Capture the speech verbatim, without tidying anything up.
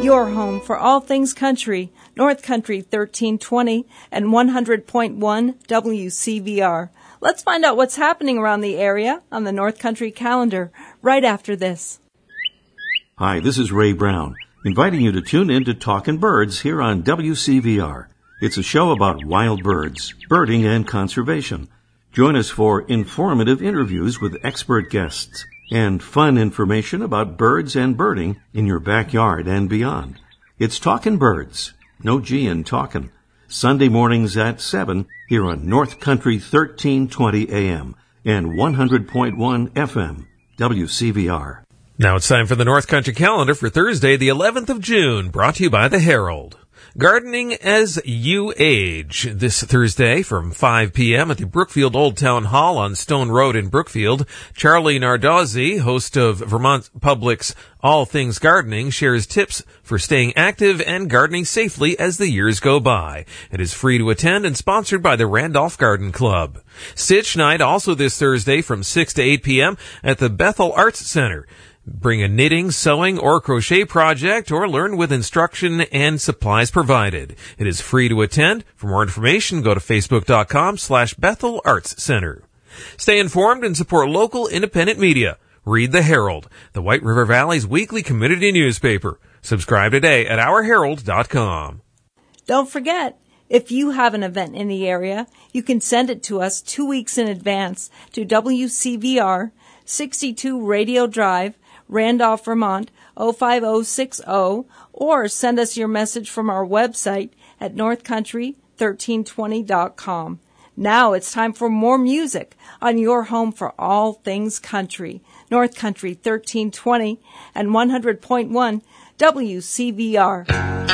your home for all things country, North Country thirteen twenty and one hundred point one W C V R. Let's find out what's happening around the area on the North Country calendar right after this. Hi, this is Ray Brown, inviting you to tune in to Talkin' Birds here on W C V R. It's a show about wild birds, birding, and conservation. Join us for informative interviews with expert guests and fun information about birds and birding in your backyard and beyond. It's Talkin' Birds, no G in talkin', Sunday mornings at seven here on North Country thirteen twenty A M and one hundred point one F M, W C V R. Now it's time for the North Country calendar for Thursday, the eleventh of June, brought to you by the Herald. Gardening as You Age, this Thursday from five p.m. at the Brookfield Old Town Hall on Stone Road in Brookfield. Charlie Nardozzi, host of Vermont Public's All Things Gardening, shares tips for staying active and gardening safely as the years go by. It is free to attend and sponsored by the Randolph Garden Club. Stitch Night also this Thursday from six to eight p.m. at the Bethel Arts Center. Bring a knitting, sewing, or crochet project or learn with instruction and supplies provided. It is free to attend. For more information, go to facebook.com slash Bethel Arts Center. Stay informed and support local independent media. Read the Herald, the White River Valley's weekly community newspaper. Subscribe today at our herald dot com. Don't forget, if you have an event in the area, you can send it to us two weeks in advance to W C V R, sixty-two Radio Drive, Randolph, Vermont, oh five oh six oh, or send us your message from our website at north country thirteen twenty dot com. Now it's time for more music on your home for all things country, North Country thirteen twenty and one hundred point one W C V R.